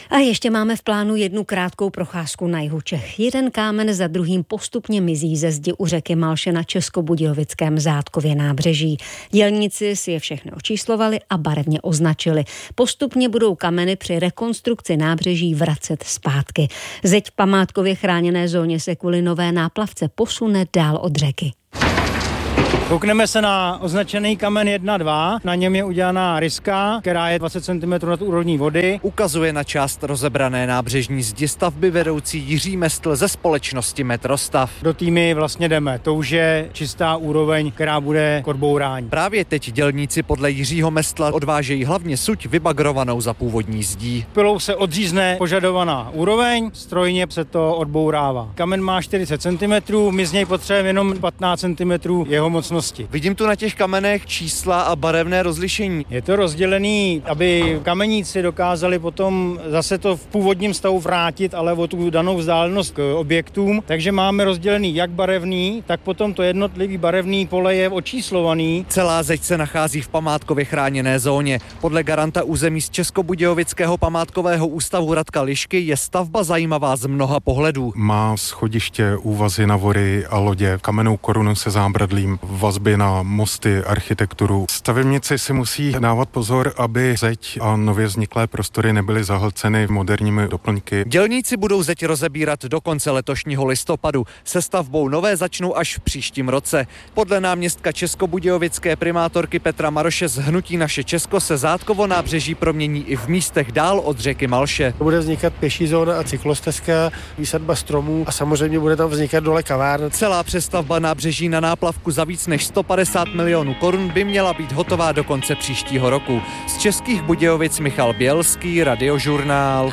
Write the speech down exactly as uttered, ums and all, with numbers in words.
A ještě máme v plánu jednu krátkou procházku na jihu Čech. Jeden kámen za druhým postupně mizí ze zdi u řeky Malše na Českobudějovickém Zátkově nábřeží. Dělníci si je všechny očíslovali a barevně označili. Postupně budou kameny při rekonstrukci nábřeží vracet zpátky. Zeď v památkově chráněné zóně se kvůli nové náplavce posune dál od řeky. Koukneme se na označený kamen jedna dva, na něm je udělaná ryska, která je dvacet centimetrů nad úrovní vody. Ukazuje na část rozebrané nábřežní zdi stavby vedoucí Jiří Mestl ze společnosti Metrostav. Do týmy vlastně jdeme, to už je čistá úroveň, která bude k odbourání. Právě teď dělníci podle Jiřího Mestla odvážejí hlavně suť vybagrovanou za původní zdí. Pilou se odřízne požadovaná úroveň, strojně se to odbourává. Kamen má čtyřicet centimetrů, my z něj potřebujeme jenom patnáct centimetrů jeho mocnosti. Vidím tu na těch kamenech čísla a barevné rozlišení. Je to rozdělený, aby kameníci dokázali potom zase to v původním stavu vrátit, ale o tu danou vzdálenost k objektům. Takže máme rozdělený jak barevný, tak potom to jednotlivý barevný pole je očíslovaný. Celá zeď se nachází v památkově chráněné zóně. Podle garanta území z Českobudějovického památkového ústavu Radka Lišky je stavba zajímavá z mnoha pohledů. Má schodiště, úvazy na vory a lodě, kamennou korunu se zábradlím, vazby na mosty, architekturu. Stavebníci si musí dávat pozor, aby zeď a nově vzniklé prostory nebyly zahlceny moderními doplňky. Dělníci budou zeď rozebírat do konce letošního listopadu. Se stavbou nové začnou až v příštím roce. Podle náměstka českobudějovické primátorky Petra Maroše z hnutí Naše Česko se Zátkovo nábřeží promění i v místech dál od řeky Malše. Bude vznikat pěší zóna a cyklostezka, výsadba stromů a samozřejmě bude tam vznikat dole kavárna. Celá přestavba nábřeží na náplavku za víc než sto padesát milionů korun by měla být hotová do konce příštího roku. Z Českých Budějovic Michal Bělský, Radiožurnál.